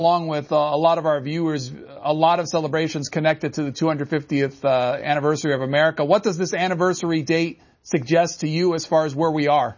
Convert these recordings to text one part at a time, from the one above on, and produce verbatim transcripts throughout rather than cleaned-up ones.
along with uh, a lot of our viewers, a lot of celebrations connected to the two hundred fiftieth uh, anniversary of America. What does this anniversary date suggest to you as far as where we are?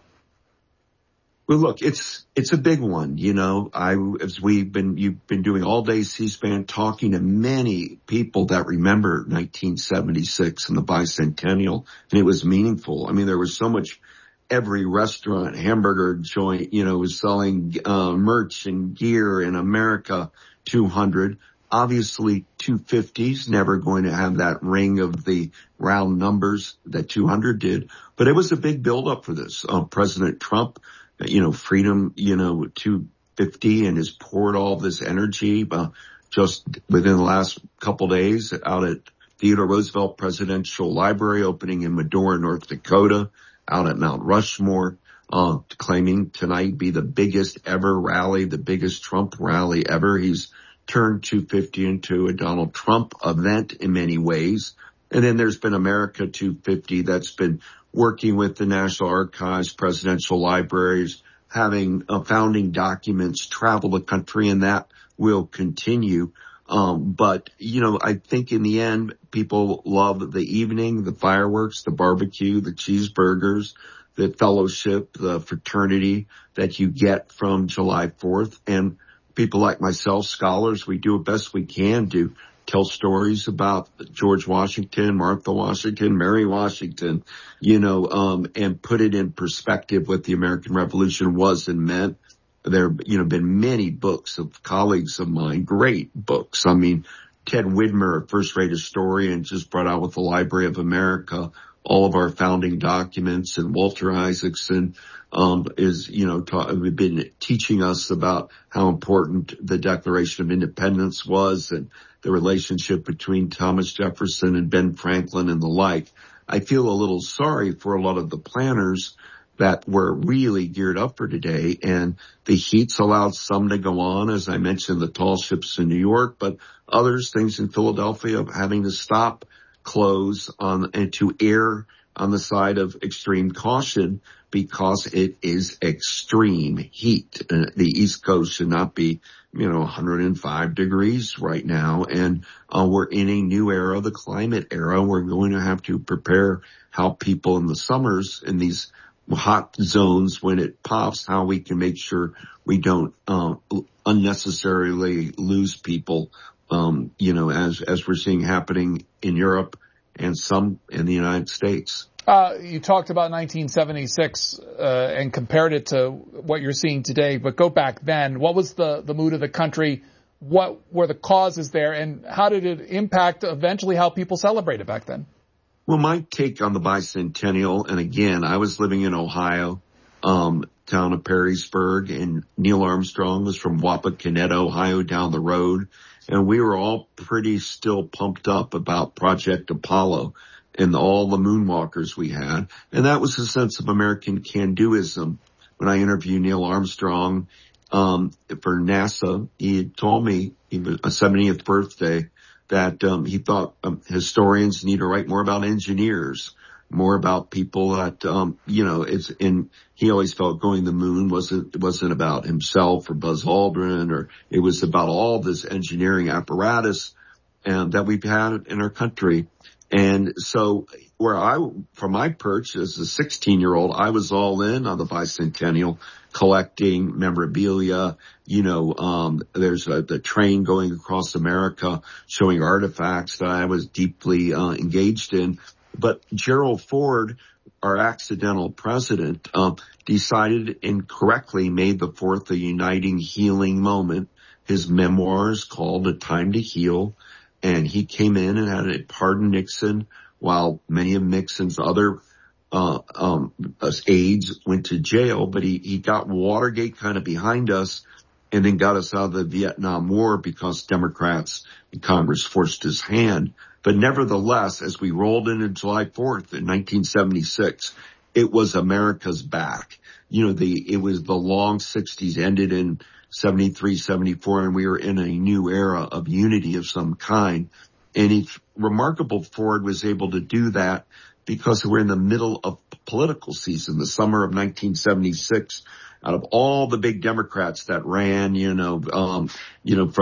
Well, look, it's it's a big one. You know, I as we've been you've been doing all day C-SPAN, talking to many people that remember nineteen seventy-six and the bicentennial, and it was meaningful. I mean, there was so much. Every restaurant, hamburger joint, you know, was selling uh, merch and gear in America two hundred. Obviously, two fifty's never going to have that ring of the round numbers that two hundred did. But it was a big buildup for this. Uh, President Trump, you know, freedom, you know, two fifty, and has poured all this energy uh, just within the last couple days out at Theodore Roosevelt Presidential Library, opening in Medora, North Dakota, out at Mount Rushmore, uh, claiming tonight be the biggest ever rally, the biggest Trump rally ever. He's turned two fifty into a Donald Trump event in many ways. And then there's been America two fifty that's been working with the National Archives, presidential libraries, having uh, founding documents travel the country, and that will continue. Um, but, you know, I think in the end, people love the evening, the fireworks, the barbecue, the cheeseburgers, the fellowship, the fraternity that you get from July fourth. And people like myself, scholars, we do the best we can to tell stories about George Washington, Martha Washington, Mary Washington, you know, um, and put it in perspective what the American Revolution was and meant. There have, you know, been many books of colleagues of mine, great books. I mean, Ted Widmer, a first-rate historian, just brought out with the Library of America all of our founding documents, and Walter Isaacson um is, you know, ta- we've been teaching us about how important the Declaration of Independence was and the relationship between Thomas Jefferson and Ben Franklin and the like. I feel a little sorry for a lot of the planners that were really geared up for today, and the heat's allowed some to go on, as I mentioned, the tall ships in New York, but others, things in Philadelphia, having to stop, close on, and to err on the side of extreme caution because it is extreme heat. Uh, the East Coast should not be, you know, one hundred five degrees right now, and uh, we're in a new era, the climate era. We're going to have to prepare how people in the summers in these hot zones, when it pops, how we can make sure we don't um, unnecessarily lose people, um, you know, as as we're seeing happening in Europe and some in the United States. Uh, you talked about nineteen seventy-six uh, and compared it to what you're seeing today, but go back then. What was the, the mood of the country? What were the causes there, and how did it impact eventually how people celebrated back then? Well, my take on the bicentennial, and again, I was living in Ohio, um, town of Perrysburg, and Neil Armstrong was from Wapakoneta, Ohio, down the road, and we were all pretty still pumped up about Project Apollo and all the moonwalkers we had, and that was a sense of American can-doism. When I interviewed Neil Armstrong um, for NASA, he had told me, he was a seventieth birthday, that um, he thought um, historians need to write more about engineers, more about people that, um, you know, it's in, he always felt going to the moon wasn't, wasn't about himself or Buzz Aldrin, or it was about all this engineering apparatus and that we've had in our country. And so where I, from my perch as a sixteen year old, I was all in on the bicentennial, collecting memorabilia. You know, um, there's a, the train going across America showing artifacts that I was deeply uh, engaged in. But Gerald Ford, our accidental president, um, decided and correctly made the fourth a uniting, healing moment. His memoirs called A Time to Heal. And he came in and had to pardon Nixon, while many of Nixon's other uh um aides went to jail. But he, he got Watergate kind of behind us and then got us out of the Vietnam War because Democrats in Congress forced his hand. But nevertheless, as we rolled into July fourth in nineteen seventy-six, it was America's back. You know, the it was the long sixties ended in seventy-three, seventy-four, and we were in a new era of unity of some kind. And it's remarkable Ford was able to do that because we're in the middle of political season, the summer of nineteen seventy-six. Out of all the big Democrats that ran, you know, um, you know, from